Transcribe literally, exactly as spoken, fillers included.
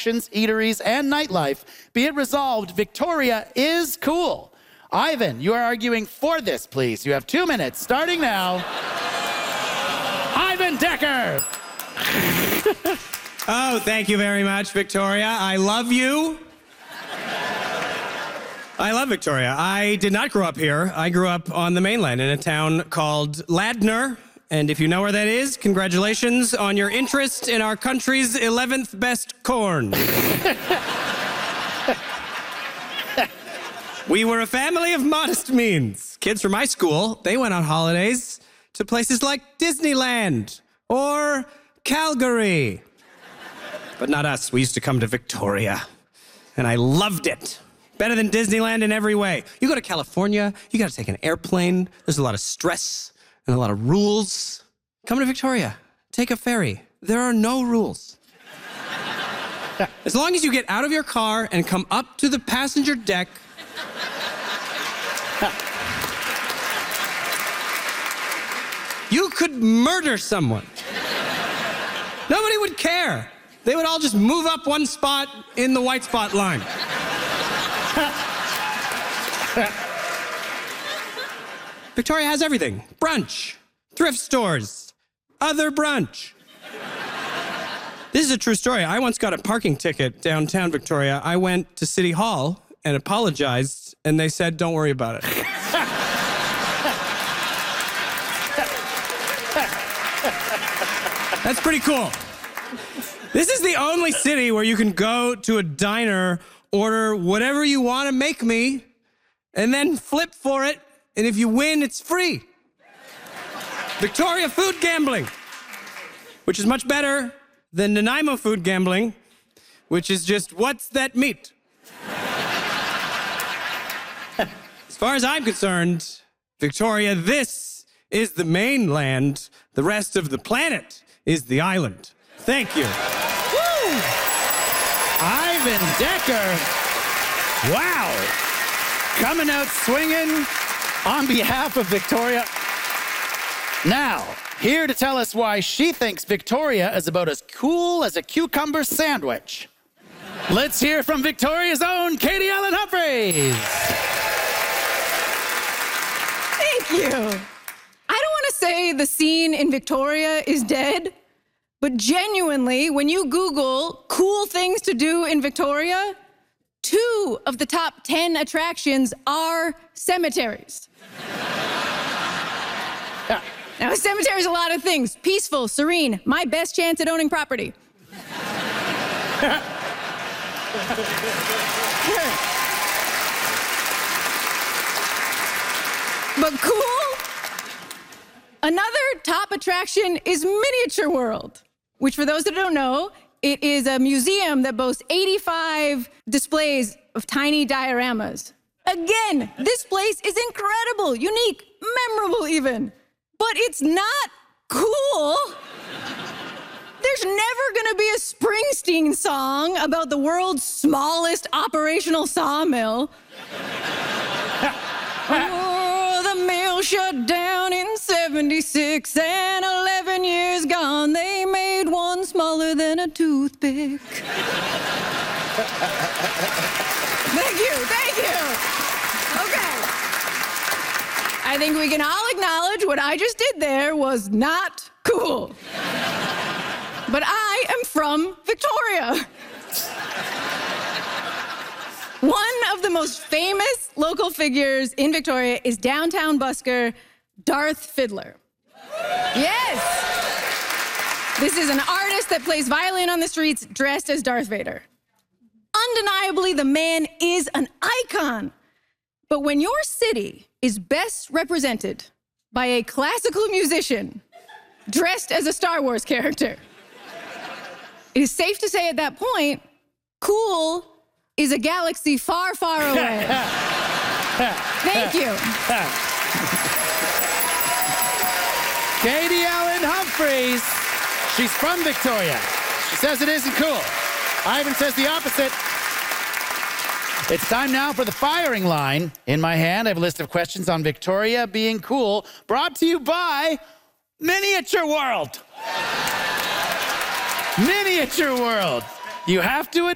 attractions, eateries, and nightlife. Be it resolved, Victoria is cool. Ivan, you are arguing for this, please. You have two minutes, starting now. Ivan Decker! Oh, thank you very much, Victoria. I love you. I love Victoria. I did not grow up here. I grew up on the mainland in a town called Ladner. And if you know where that is, congratulations on your interest in our country's eleventh best corn. We were a family of modest means. Kids from my school, they went on holidays to places like Disneyland or Calgary. But not us. We used to come to Victoria, and I loved it. Better than Disneyland in every way. You go to California, you gotta take an airplane. There's a lot of stress and a lot of rules. Come to Victoria, take a ferry. There are no rules. As long as you get out of your car and come up to the passenger deck, you could murder someone. Nobody would care. They would all just move up one spot in the white spot line. Victoria has everything. Brunch, thrift stores, other brunch. This is a true story. I once got a parking ticket downtown Victoria. I went to City Hall and apologized, and they said, don't worry about it. That's pretty cool. This is the only city where you can go to a diner, order whatever you want to make me, and then flip for it, and if you win, it's free. Victoria food gambling, which is much better than Nanaimo food gambling, which is just, what's that meat? As far as I'm concerned, Victoria, this is the mainland. The rest of the planet is the island. Thank you. Woo! Ivan Decker. Wow. Coming out swinging on behalf of Victoria. Now, here to tell us why she thinks Victoria is about as cool as a cucumber sandwich. Let's hear from Victoria's own Katie Allen Humphreys. Thank you. I don't want to say the scene in Victoria is dead, but genuinely, when you Google cool things to do in Victoria, two of the top ten attractions are cemeteries. Yeah. Now, a cemetery is a lot of things. Peaceful, serene, my best chance at owning property. But cool? Another top attraction is Miniature World, which for those that don't know, it is a museum that boasts eighty-five displays of tiny dioramas. Again, this place is incredible, unique, memorable even. But it's not cool. There's never gonna be a Springsteen song about the world's smallest operational sawmill. Oh, the mill shut down in seventy-six, and eleven years gone, they made one smaller than a toothpick. Thank you, thank you. Okay. I think we can all acknowledge what I just did there was not cool. But I am from Victoria. One of the most famous local figures in Victoria is downtown busker Darth Fiddler. Yes! This is an artist that plays violin on the streets dressed as Darth Vader. Undeniably, the man is an icon. But when your city is best represented by a classical musician dressed as a Star Wars character, it is safe to say at that point, cool is a galaxy far, far away. Thank you. Katie Allen Humphreys. She's from Victoria. She says it isn't cool. Ivan says the opposite. It's time now for the firing line. In my hand, I have a list of questions on Victoria being cool, brought to you by Miniature World. Miniature World. You have to